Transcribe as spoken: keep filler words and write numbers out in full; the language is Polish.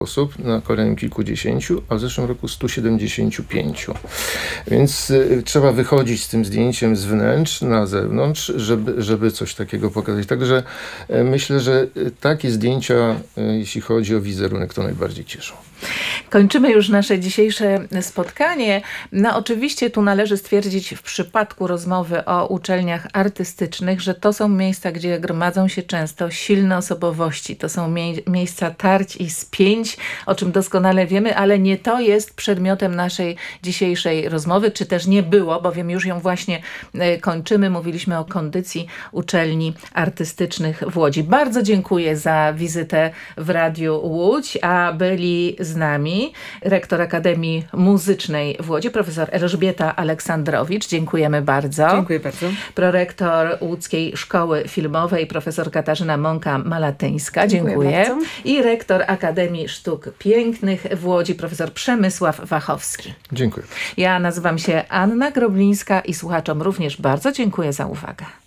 osób, na kolejnym kilkudziesięciu, a w zeszłym roku stu siedemdziesięciu pięciu. Więc y, trzeba wychodzić z tym zdjęciem z wnętrz na zewnątrz, żeby, żeby coś takiego pokazać. Także y, myślę, że y, takie zdjęcia, y, jeśli chodzi o wizerunek, to najbardziej cieszą. Kończymy już nasze dzisiejsze spotkanie. No oczywiście tu należy stwierdzić w przypadku rozmowy o uczelniach artystycznych, że to są miejsca, gdzie gromadzą się często silne osobowości. To są mie- miejsca tarć i spięć, o czym doskonale wiemy, ale nie to jest przedmiotem naszej dzisiejszej rozmowy, czy też nie było, bowiem już ją właśnie e, kończymy. Mówiliśmy o kondycji uczelni artystycznych w Łodzi. Bardzo dziękuję za wizytę w Radiu Łódź, a byli z nami rektor Akademii Muzycznej w Łodzi, profesor Elżbieta Aleksandrowicz. Dziękujemy bardzo. Dziękuję bardzo. Prorektor Łódzkiej Szkoły Filmowej, profesor Katarzyna Mąka-Malatyńska. Dziękuję. Dziękuję bardzo. I rektor Akademii Sztuk Pięknych w Łodzi, profesor Przemysław Wachowski. Dziękuję. Ja nazywam się Anna Groblińska i słuchaczom również bardzo dziękuję za uwagę.